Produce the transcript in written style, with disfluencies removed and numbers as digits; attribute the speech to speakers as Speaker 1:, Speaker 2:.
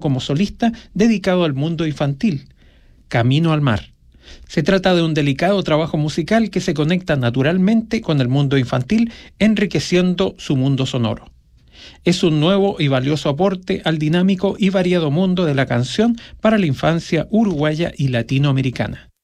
Speaker 1: como solista dedicado al mundo infantil, Camino al Mar. Se trata de un delicado trabajo musical que se conecta naturalmente con el mundo infantil, enriqueciendo su mundo sonoro. Es un nuevo y valioso aporte al dinámico y variado mundo de la canción para la infancia uruguaya y latinoamericana.